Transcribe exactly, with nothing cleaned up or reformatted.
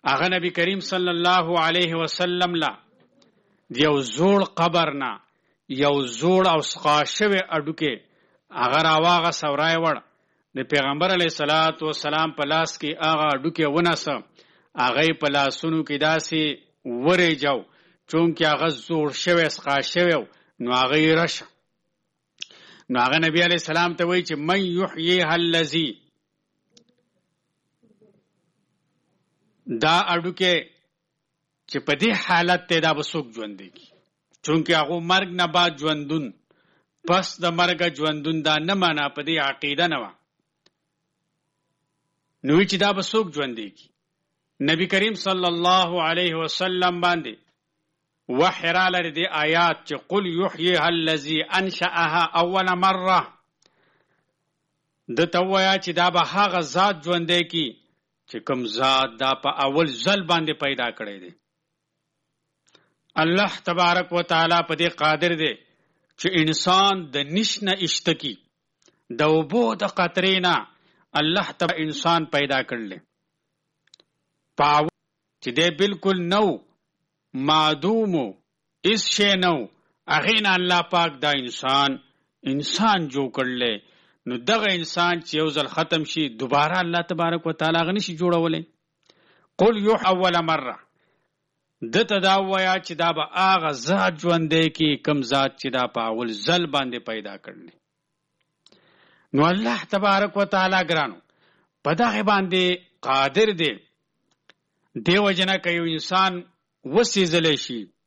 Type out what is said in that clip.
هغه نبی کریم صلی الله علیه وسلم لا یو زوړ قبر نه یو زوړ او سقا شوی اډوکې هغه راواغه سورای وړ د پیغمبر علیه الصلاۃ والسلام په لاس کې هغه اډوکې وناسه هغه په لاسونو کې داسې ورېجاو چونکې هغه زوړ شوی سقا شوی نو هغه یې رشه نو هغه نبی علیه السلام ته وایي چې من یحییها الذی دا اډوکې چې په دې حالت ته دا به څوک ژوندی کی چونکې هغه مرګ نه بعد ژوندون پس د مرګ ژوندون دا نه معنا په دې عقیده نه و نو چې دا به څوک ژوندی کی نبی کریم صلی الله علیه وسلم باندې وحی را لري دې آیات چې قل یحییها الذی انشأها اول مره د تویا چې دا به هغه ذات ژوندی کی چې کوم ذات دا په اول ځل باندې پیدا کړی دی الله تبارک و تعالی په دې قادر دی چې انسان د نشنه اشتکی د اوبو د قطرې نه الله تبارک انسان پیدا کړل پاو چې دی بالکل نو معدومو اس شی نو هغه نه الله پاک دا انسان انسان جوړ کړل نو دغه انسان چې یو ځل ختم شي دوباره الله تبارک و تعالی غني شي جوړولې قل یح اول مره دته دا وایا چې دا به هغه ذات ژوندې کی کم ذات چې دا په اول ځل باندې پیدا کړل نو الله تبارک و تعالی ګرانو په دغه باندې قادر دی دیو جنا کوي انسان وسیزل شي